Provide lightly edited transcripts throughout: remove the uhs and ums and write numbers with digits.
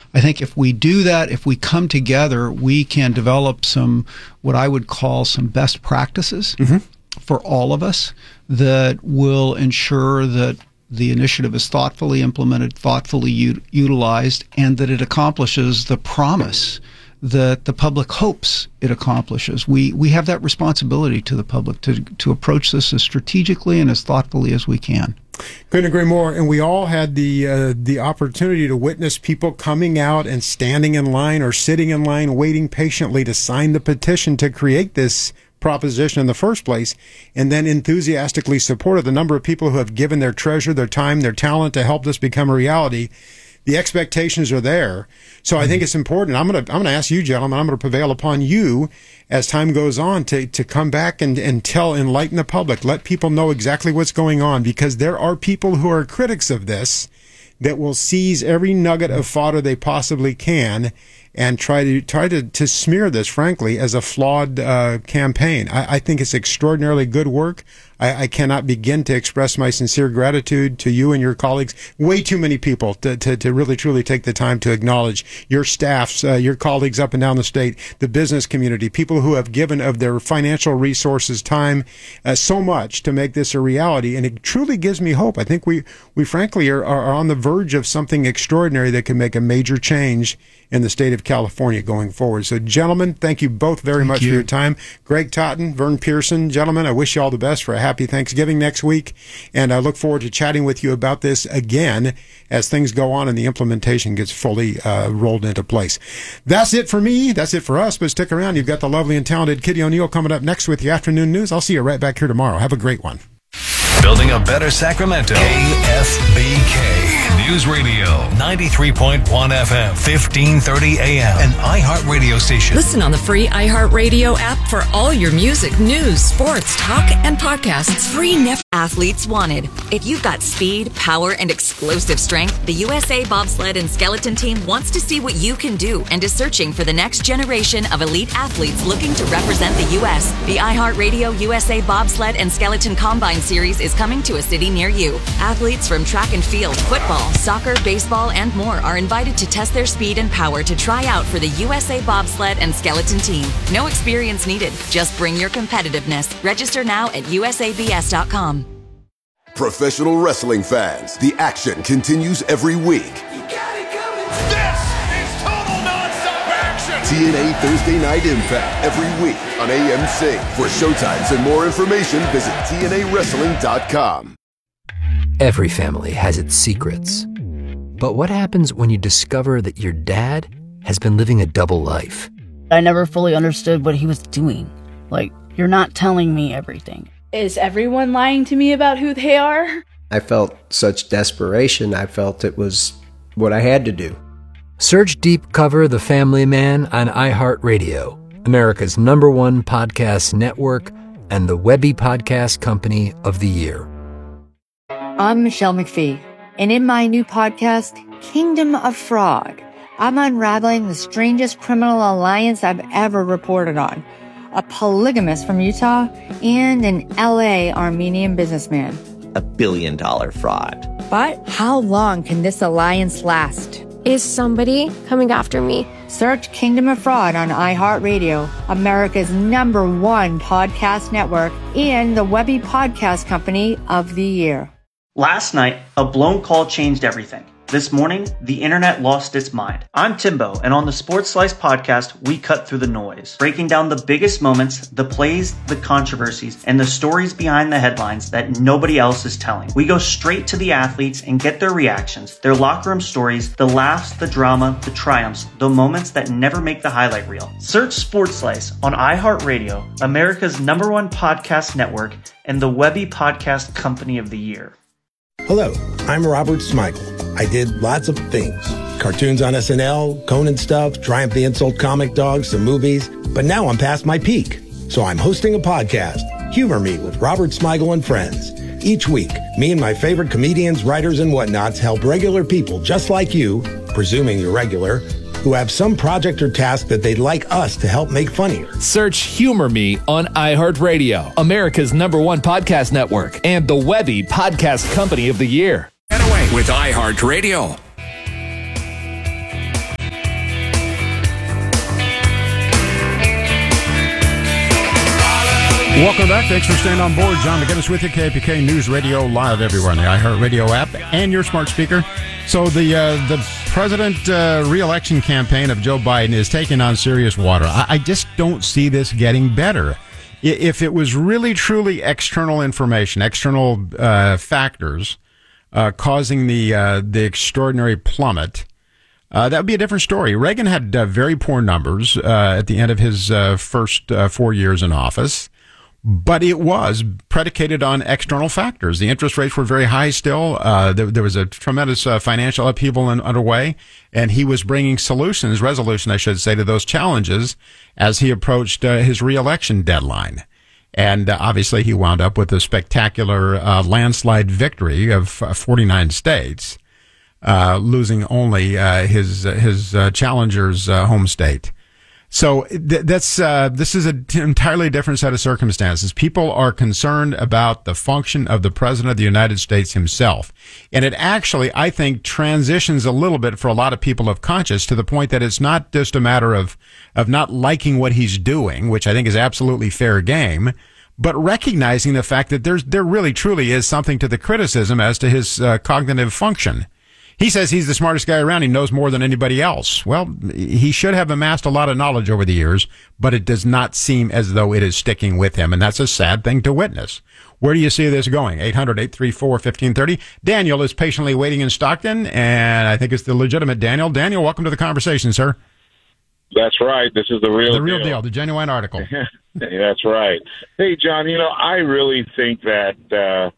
I think if we do that, if we come together, we can develop some, what I would call some best practices for all of us that will ensure that the initiative is thoughtfully implemented, thoughtfully utilized, and that it accomplishes the promise that the public hopes it accomplishes. We have that responsibility to the public to approach this as strategically and as thoughtfully as we can. Couldn't agree more. And we all had the opportunity to witness people coming out and standing in line or sitting in line, waiting patiently to sign the petition to create this proposition in the first place, and then enthusiastically supported. The number of people who have given their treasure, their time, their talent to help this become a reality. The expectations are there. So I think it's important. I'm going to ask you, gentlemen, I'm going to prevail upon you as time goes on to come back and enlighten the public. Let people know exactly what's going on, because there are people who are critics of this that will seize every nugget of fodder they possibly can and try to smear this, frankly, as a flawed campaign. I think it's extraordinarily good work. I cannot begin to express my sincere gratitude to you and your colleagues. Way too many people to really, truly take the time to acknowledge your staffs, your colleagues up and down the state, the business community, people who have given of their financial resources, time, so much to make this a reality. And it truly gives me hope. I think we frankly are on the verge of something extraordinary that can make a major change in the state of California going forward. So, gentlemen, thank you both very much for your time. Greg Totten, Vern Pearson, gentlemen, I wish you all the best for a happy Thanksgiving next week, and I look forward to chatting with you about this again as things go on and the implementation gets fully rolled into place. That's it for me. That's it for us, but stick around. You've got the lovely and talented Kitty O'Neill coming up next with your afternoon news. I'll see you right back here tomorrow. Have a great one. Building a better Sacramento. KFBK News Radio, 93.1 FM, 1530 AM, an iHeartRadio station. Listen on the free iHeartRadio app for all your music, news, sports, talk, and podcasts. Free Athletes wanted. If you've got speed, power, and explosive strength, the USA Bobsled and Skeleton Team wants to see what you can do and is searching for the next generation of elite athletes looking to represent the U.S. The iHeartRadio USA Bobsled and Skeleton Combine Series is coming to a city near you. Athletes from track and field, football, soccer, baseball, and more are invited to test their speed and power to try out for the USA Bobsled and Skeleton Team. No experience needed. Just bring your competitiveness. Register now at usabs.com. Professional wrestling fans, the action continues every week. You got it coming. This is total nonstop action. TNA Thursday Night Impact every week on AMC. For showtimes and more information, visit TNAWrestling.com. Every family has its secrets. But what happens when you discover that your dad has been living a double life? I never fully understood what he was doing. Like, you're not telling me everything. Is everyone lying to me about who they are? I felt such desperation. I felt it was what I had to do. Search Deep Cover The Family Man on iHeartRadio, America's #1 podcast network and the Webby Podcast Company of the Year. I'm Michelle McPhee, and in my new podcast, Kingdom of Fraud, I'm unraveling the strangest criminal alliance I've ever reported on. A polygamist from Utah and an LA Armenian businessman. $1 billion fraud. But how long can this alliance last? Is somebody coming after me? Search Kingdom of Fraud on iHeartRadio, America's #1 podcast network, and the Webby Podcast Company of the Year. Last night, a blown call changed everything. This morning, the internet lost its mind. I'm Timbo, and on the Sports Slice podcast, we cut through the noise, breaking down the biggest moments, the plays, the controversies, and the stories behind the headlines that nobody else is telling. We go straight to the athletes and get their reactions, their locker room stories, the laughs, the drama, the triumphs, the moments that never make the highlight reel. Search Sports Slice on iHeartRadio, America's #1 podcast network, and the Webby Podcast Company of the Year. Hello, I'm Robert Smigel. I did lots of things. Cartoons on SNL, Conan stuff, Triumph the Insult Comic Dogs, some movies. But now I'm past my peak. So I'm hosting a podcast, Humor Me with Robert Smigel and Friends. Each week, me and my favorite comedians, writers, and whatnots help regular people just like you, presuming you're regular, who have some project or task that they'd like us to help make funnier. Search Humor Me on iHeartRadio, America's #1 podcast network, and the Webby Podcast Company of the Year. With iHeartRadio. Welcome back. Thanks for staying on board. John McGinnis with you, KPK News Radio, live everywhere on the iHeartRadio app and your smart speaker. So the president re-election campaign of Joe Biden is taking on serious water. I just don't see this getting better. If it was really, truly external information, external factors causing the extraordinary plummet, that would be a different story. Reagan had very poor numbers at the end of his first 4 years in office. But it was predicated on external factors. The interest rates were very high still. There was a tremendous financial upheaval underway, and he was bringing resolution, I should say, to those challenges as he approached his reelection deadline. And obviously he wound up with a spectacular landslide victory of 49 states, losing only his challenger's home state. So this is an entirely different set of circumstances. People are concerned about the function of the President of the United States himself. And it actually, I think, transitions a little bit for a lot of people of conscience to the point that it's not just a matter of not liking what he's doing, which I think is absolutely fair game, but recognizing the fact that there really truly is something to the criticism as to his cognitive function. He says he's the smartest guy around. He knows more than anybody else. Well, he should have amassed a lot of knowledge over the years, but it does not seem as though it is sticking with him, and that's a sad thing to witness. Where do you see this going? 800-834-1530. Daniel is patiently waiting in Stockton, and I think it's the legitimate Daniel. Daniel, welcome to the conversation, sir. That's right. This is the real deal. The genuine article. That's right. Hey, John, I really think that,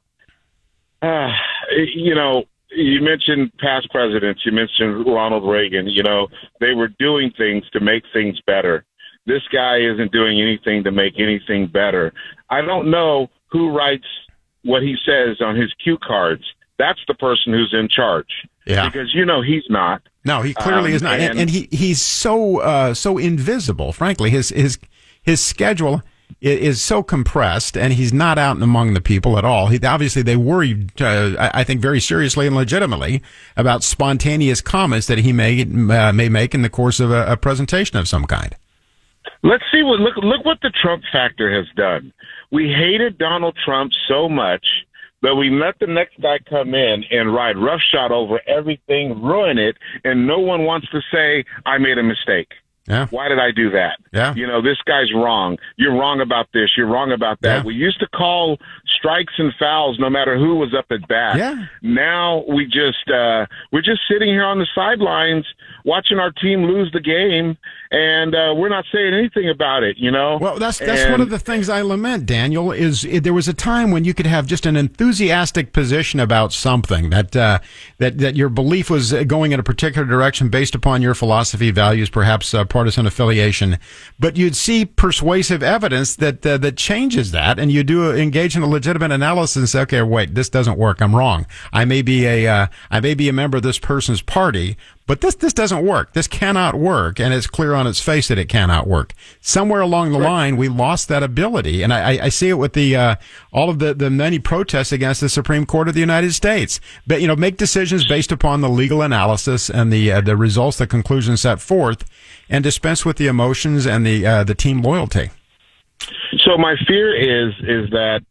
you mentioned past presidents. You mentioned Ronald Reagan. They were doing things to make things better. This guy isn't doing anything to make anything better. I don't know who writes what he says on his cue cards. That's the person who's in charge. Yeah. Because, he's not. No, he clearly is not. And he's so invisible, frankly. His schedule is so compressed, and he's not out and among the people at all. Obviously, they worry, I think, very seriously and legitimately about spontaneous comments that he may make in the course of a presentation of some kind. Let's see look what the Trump factor has done. We hated Donald Trump so much, but we let the next guy come in and ride roughshod over everything, ruin it, and no one wants to say, I made a mistake. Yeah. Why did I do that? Yeah. This guy's wrong. You're wrong about this. You're wrong about that. Yeah. We used to call strikes and fouls no matter who was up at bat. Yeah. Now we're just sitting here on the sidelines watching our team lose the game, and we're not saying anything about it, Well, that's one of the things I lament, Daniel, is there was a time when you could have just an enthusiastic position about something, that your belief was going in a particular direction based upon your philosophy, values, perhaps partisan affiliation, but you'd see persuasive evidence that changes that, and you do engage in a legitimate analysis and say, okay, wait, this doesn't work. I'm wrong. I may be a member of this person's party, but this doesn't work. This cannot work, and it's clear on its face that it cannot work. Somewhere along the line, we lost that ability, and I see it with all of the many protests against the Supreme Court of the United States. But make decisions based upon the legal analysis and the results, the conclusions set forth, and dispense with the emotions and the team loyalty. So my fear is that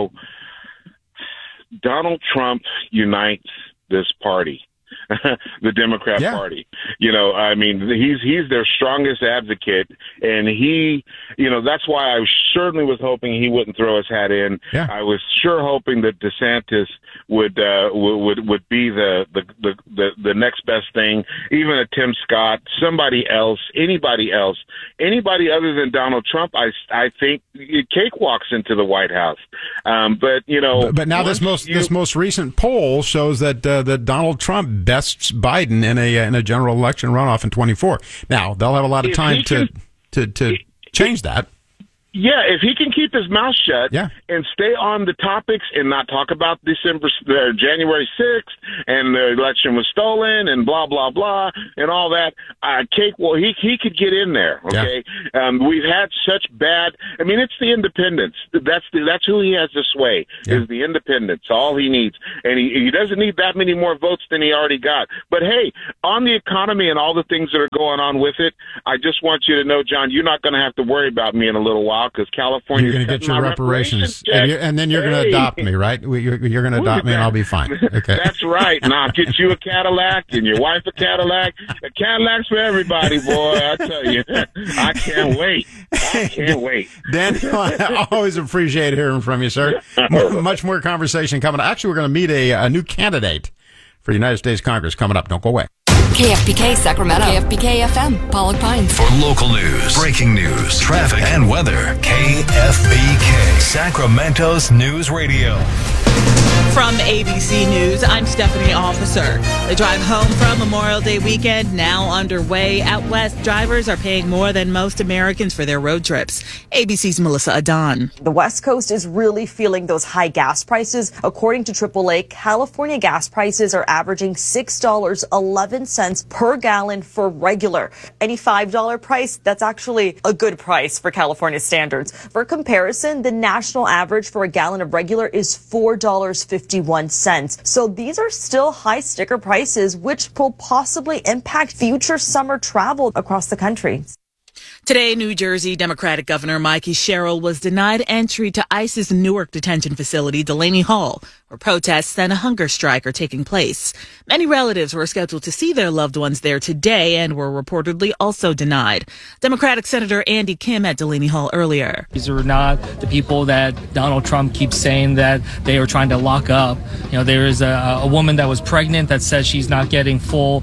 Donald Trump unites this party. The Democrat Party. He's their strongest advocate, and that's why I certainly was hoping he wouldn't throw his hat in. Yeah. I was sure hoping that DeSantis would be the next best thing, even a Tim Scott, anybody other than Donald Trump. I think cakewalks into the White House. But now this most recent poll shows that Donald Trump bests Biden in a general election runoff in 24. Now they'll have a lot of time to change that. Yeah, if he can keep his mouth shut and stay on the topics and not talk about January 6th and the election was stolen and blah, blah, blah and all that, he could get in there, okay? Yeah. We've had such bad – it's the independents. That's who he has to sway, is the independents, all he needs. And he doesn't need that many more votes than he already got. But, hey, on the economy and all the things that are going on with it, I just want you to know, John, you're not going to have to worry about me in a little while, out because California. You're going to get your reparations, and then you're going to adopt me, right? You're going to adopt me, and I'll be fine. Okay. That's right. And I'll get you a Cadillac and your wife a Cadillac. A Cadillac's for everybody, boy. I tell you, I can't wait. I can't wait. Daniel, I always appreciate hearing from you, sir. Much more conversation coming up. Actually, we're going to meet a new candidate for United States Congress coming up. Don't go away. KFBK Sacramento. KFBK FM, Pollock Pines. For local news, breaking news, traffic, and weather, KFBK, Sacramento's News Radio. From ABC News, I'm Stephanie Officer. The drive home from Memorial Day weekend now underway. Out west, drivers are paying more than most Americans for their road trips. ABC's Melissa Adon. The West Coast is really feeling those high gas prices. According to AAA, California gas prices are averaging $6.11 per gallon for regular. Any $5 price, that's actually a good price for California standards. For comparison, the national average for a gallon of regular is $4.51. So these are still high sticker prices, which will possibly impact future summer travel across the country. Today, New Jersey Democratic Governor Mikey Sherrill was denied entry to ICE's Newark detention facility, Delaney Hall, where protests and a hunger strike are taking place. Many relatives were scheduled to see their loved ones there today and were reportedly also denied. Democratic Senator Andy Kim at Delaney Hall earlier. These are not the people that Donald Trump keeps saying that they are trying to lock up. You know, there is a woman that was pregnant that says she's not getting full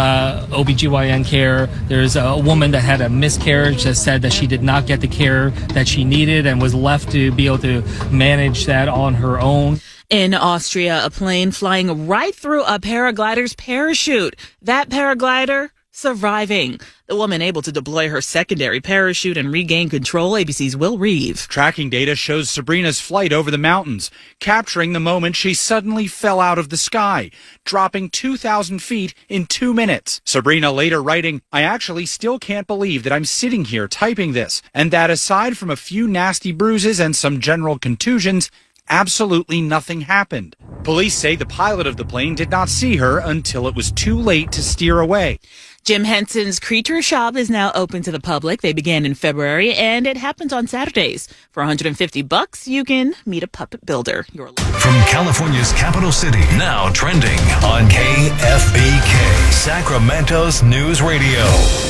OBGYN care. There's a woman that had a miscarriage that said that she did not get the care that she needed and was left to be able to manage that on her own. In Austria, a plane flying right through a paraglider's parachute. That paraglider surviving. The woman able to deploy her secondary parachute and regain control. ABC's Will Reeve. Tracking data shows Sabrina's flight over the mountains, capturing the moment she suddenly fell out of the sky, dropping 2,000 feet in 2 minutes. Sabrina later writing, "I actually still can't believe that I'm sitting here typing this, and that aside from a few nasty bruises and some general contusions, absolutely nothing happened." Police say the pilot of the plane did not see her until it was too late to steer away. Jim Henson's Creature Shop is now open to the public. They began in February, and it happens on Saturdays. For $150, you can meet a puppet builder. From California's capital city, now trending on KFBK, Sacramento's News Radio.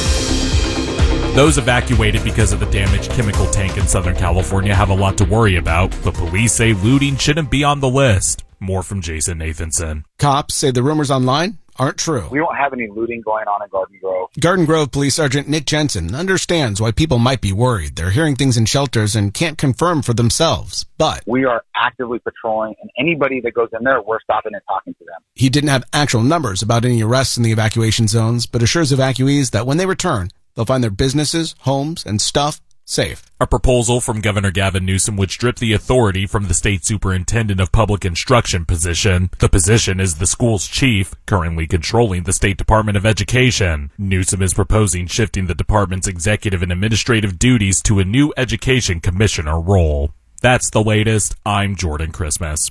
Those evacuated because of the damaged chemical tank in Southern California have a lot to worry about, but police say looting shouldn't be on the list. More from Jason Nathanson. Cops say the rumors online aren't true. We don't have any looting going on in Garden Grove. Garden Grove Police Sergeant Nick Jensen understands why people might be worried. They're hearing things in shelters and can't confirm for themselves, but we are actively patrolling, and anybody that goes in there, we're stopping and talking to them. He didn't have actual numbers about any arrests in the evacuation zones, but assures evacuees that when they return, they'll find their businesses, homes, and stuff safe. A proposal from Governor Gavin Newsom would strip the authority from the state superintendent of public instruction position. The position is the school's chief, currently controlling the State Department of Education. Newsom is proposing shifting the department's executive and administrative duties to a new education commissioner role. That's the latest. I'm Jordan Christmas.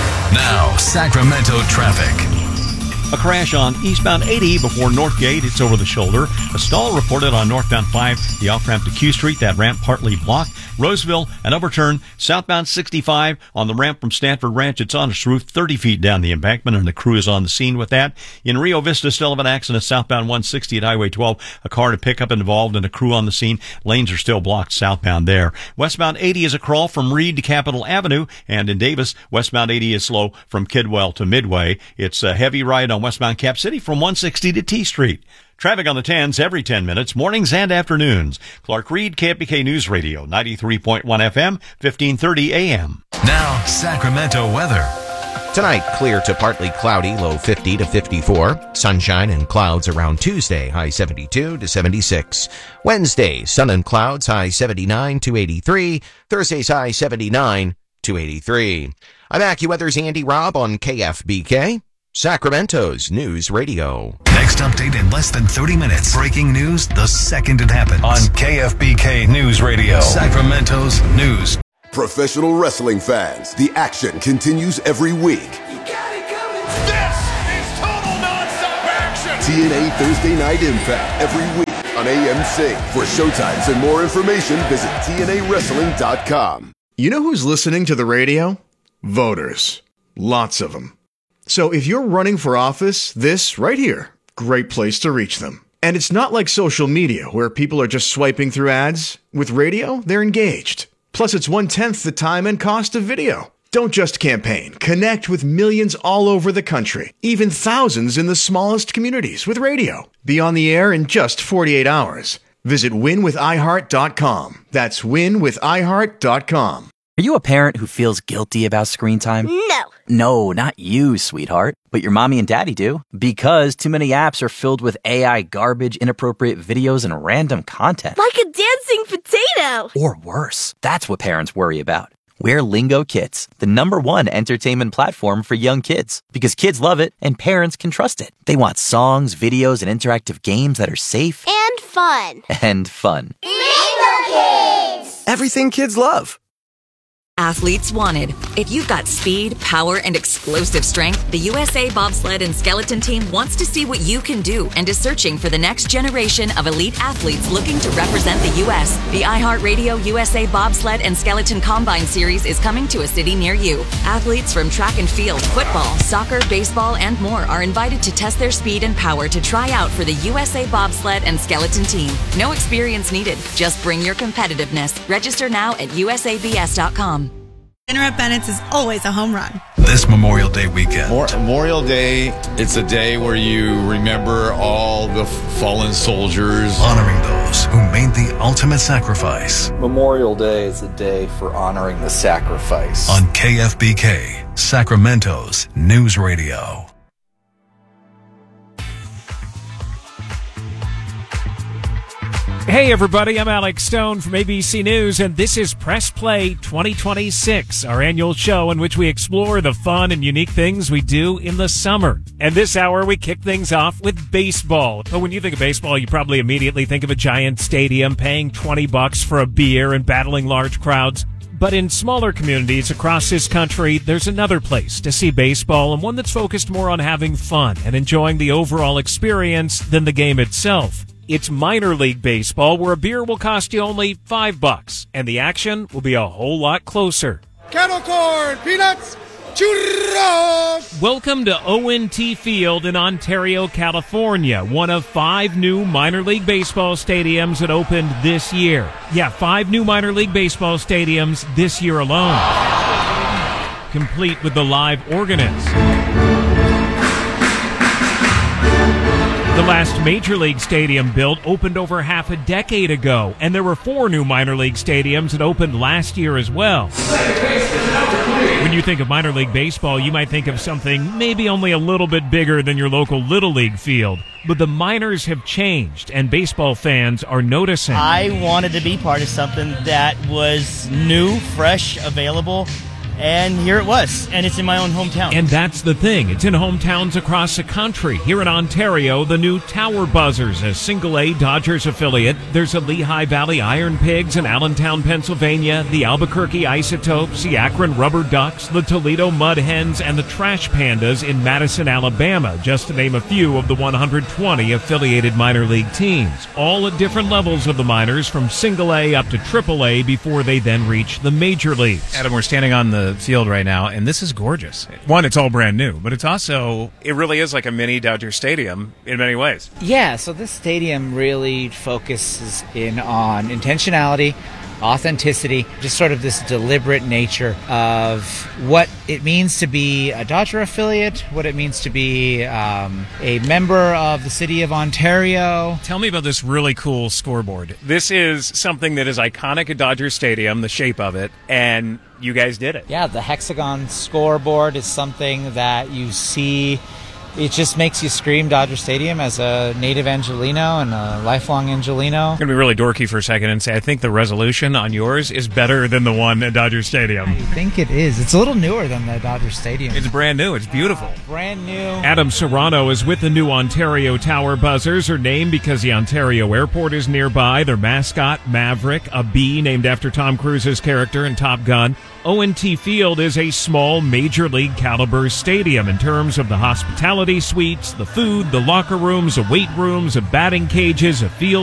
Now, Sacramento traffic. A crash on eastbound 80 before Northgate. It's over the shoulder. A stall reported on northbound 5, the off-ramp to Q Street. That ramp partly blocked. Roseville, an overturn. Southbound 65 on the ramp from Stanford Ranch. It's on its roof 30 feet down the embankment, and the crew is on the scene with that. In Rio Vista, still of an accident southbound 160 at Highway 12. A car and a pickup involved and a crew on the scene. Lanes are still blocked southbound there. Westbound 80 is a crawl from Reed to Capitol Avenue. And in Davis, westbound 80 is slow from Kidwell to Midway. It's a heavy ride on westbound Cap City from 160 to T Street. Traffic on the 10s every 10 minutes, mornings and afternoons. Clark Reed, KFBK News Radio, 93.1 FM, 1530 AM. Now, Sacramento weather. Tonight, clear to partly cloudy, low 50 to 54. Sunshine and clouds around Tuesday, high 72 to 76. Wednesday, sun and clouds, high 79 to 83. Thursday's high 79 to 83. I'm AccuWeather's Andy Robb on KFBK, Sacramento's News Radio. Next update in less than 30 minutes. Breaking news the second it happens on KFBK News Radio, Sacramento's News. Professional wrestling fans, the action continues every week. This is total nonstop action. TNA Thursday Night Impact every week. on AMC. For showtimes and more information, visit TNAWrestling.com. You know who's listening to the radio? Voters. Lots of them. So if you're running for office, this right here, great place to reach them. And it's not like social media where people are just swiping through ads. With radio, they're engaged. Plus, it's 1/10 the time and cost of video. Don't just campaign. Connect with millions all over the country, even thousands in the smallest communities with radio. Be on the air in just 48 hours. Visit winwithiheart.com. That's winwithiheart.com. Are you a parent who feels guilty about screen time? No. No, not you, sweetheart. But your mommy and daddy do. Because too many apps are filled with AI garbage, inappropriate videos, and random content. Like a dancing potato. Or worse. That's what parents worry about. We're Lingo Kids, the #1 entertainment platform for young kids. Because kids love it and parents can trust it. They want songs, videos, and interactive games that are safe. And fun. And fun. Lingo Kids! Everything kids love. Athletes wanted. If you've got speed, power, and explosive strength, the USA Bobsled and Skeleton Team wants to see what you can do and is searching for the next generation of elite athletes looking to represent the U.S. The iHeartRadio USA Bobsled and Skeleton Combine Series is coming to a city near you. Athletes from track and field, football, soccer, baseball, and more are invited to test their speed and power to try out for the USA Bobsled and Skeleton Team. No experience needed. Just bring your competitiveness. Register now at usabs.com. Dinner at Bennett's is always a home run. This Memorial Day weekend. Memorial Day, it's a day where you remember all the fallen soldiers. Honoring those who made the ultimate sacrifice. Memorial Day is a day for honoring the sacrifice. On KFBK, Sacramento's News Radio. Hey everybody, I'm Alex Stone from ABC News, and this is Press Play 2026, our annual show in which we explore the fun and unique things we do in the summer. And this hour we kick things off with baseball. But when you think of baseball, you probably immediately think of a giant stadium paying $20 for a beer and battling large crowds. But in smaller communities across this country, there's another place to see baseball, and one that's focused more on having fun and enjoying the overall experience than the game itself. It's minor league baseball, where a beer will cost you only $5, and the action will be a whole lot closer. Kettle corn, peanuts, churros! Welcome to O&T Field in Ontario, California, one of 5 new minor league baseball stadiums that opened this year. Yeah, 5 new minor league baseball stadiums this year alone, complete with the live organist. The last major league stadium built opened over half a decade ago, and there were 4 new minor league stadiums that opened last year as well. When you think of minor league baseball, you might think of something maybe only a little bit bigger than your local Little League field. But the minors have changed, and baseball fans are noticing. I wanted to be part of something that was new, fresh, available. And here it was, and it's in my own hometown. And that's the thing. It's in hometowns across the country. Here in Ontario, the new Tower Buzzers, a single-A Dodgers affiliate. There's a Lehigh Valley Iron Pigs in Allentown, Pennsylvania, the Albuquerque Isotopes, the Akron Rubber Ducks, the Toledo Mud Hens, and the Trash Pandas in Madison, Alabama, just to name a few of the 120 affiliated minor league teams, all at different levels of the minors, from single-A up to triple-A, before they then reach the major leagues. Adam, we're standing on the field right now, and this is gorgeous. One, it's all brand new, but it's also, it really is like a mini Dodger Stadium in many ways. Yeah, so this stadium really focuses in on intentionality, authenticity, just sort of this deliberate nature of what it means to be a Dodger affiliate, what it means to be a member of the city of Ontario. Tell me about this really cool scoreboard. This is something that is iconic at Dodger Stadium, the shape of it, and you guys did it. Yeah, the hexagon scoreboard is something that you see. It just makes you scream Dodger Stadium as a native Angelino and a lifelong Angelino. I'm going to be really dorky for a second and say I think the resolution on yours is better than the one at Dodger Stadium. I think it is. It's a little newer than the Dodger Stadium. It's brand new. It's beautiful. Brand new. Adam Serrano is with the new Ontario Tower Buzzers, are named because the Ontario Airport is nearby. Their mascot, Maverick, a bee named after Tom Cruise's character in Top Gun. O&T Field is a small major league caliber stadium in terms of the hospitality suites, the food, the locker rooms, the weight rooms, the batting cages, a field